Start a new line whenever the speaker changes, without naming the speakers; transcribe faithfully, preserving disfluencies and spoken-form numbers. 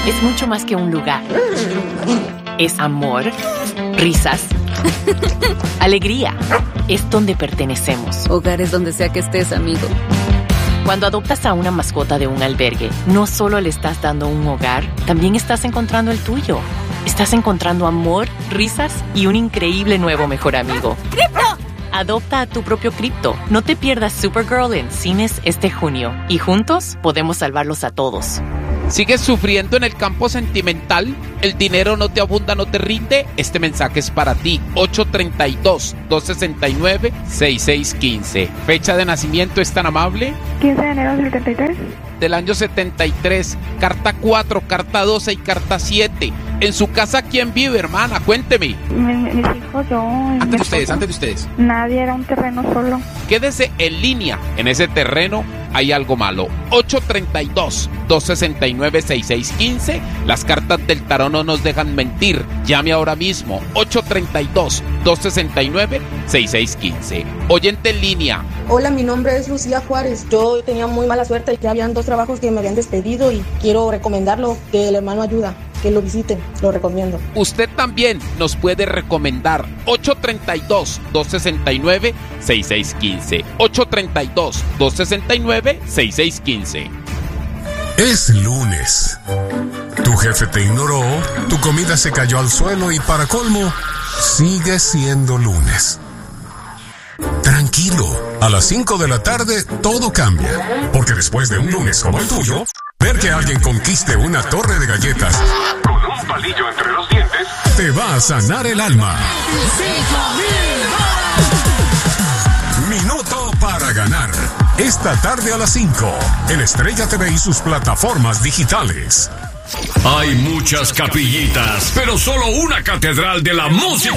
es mucho más que un lugar. Es amor, risas, alegría. Es donde pertenecemos.
Hogar es donde sea que estés, amigo.
Cuando adoptas a una mascota de un albergue, no solo le estás dando un hogar, también estás encontrando el tuyo. Estás encontrando amor, risas y un increíble nuevo mejor amigo.
¡Cripto!
Adopta a tu propio cripto. No te pierdas Supergirl en cines este junio. Y juntos podemos salvarlos a todos.
¿Sigues sufriendo en el campo sentimental? ¿El dinero no te abunda, no te rinde? Este mensaje es para ti. ocho treinta y dos, doscientos sesenta y nueve, sesenta y seis quince. ¿Fecha de nacimiento es tan amable?
quince de enero del setenta y tres.
Del año setenta y tres. Carta cuatro, carta doce y carta siete. En su casa, ¿quién vive, hermana? Cuénteme.
Mi, mis hijos, yo...
Antes de ustedes, antes de ustedes.
Nadie, era un terreno solo.
Quédese en línea. En ese terreno hay algo malo. ocho treinta y dos, doscientos sesenta y nueve, sesenta y seis quince. Las cartas del tarot no nos dejan mentir. Llame ahora mismo. ocho treinta y dos, doscientos sesenta y nueve, sesenta y seis quince. Oyente en línea.
Hola, mi nombre es Lucía Juárez. Yo tenía muy mala suerte. Ya habían dos trabajos que me habían despedido y quiero recomendarlo, que el hermano ayuda. Que lo visiten, lo recomiendo.
Usted también nos puede recomendar. ocho treinta y dos, doscientos sesenta y nueve, sesenta y seis quince. ocho treinta y dos, doscientos sesenta y nueve, sesenta y seis quince.
Es lunes. Tu jefe te ignoró, tu comida se cayó al suelo y para colmo, sigue siendo lunes. Tranquilo, a las cinco de la tarde todo cambia. Porque después de un lunes como el tuyo, ver que alguien conquiste una torre de galletas
con un palillo entre los dientes
te va a sanar el alma. Minuto para ganar. Esta tarde a las cinco, en Estrella T V y sus plataformas digitales.
Hay muchas capillitas, pero solo una catedral de la música.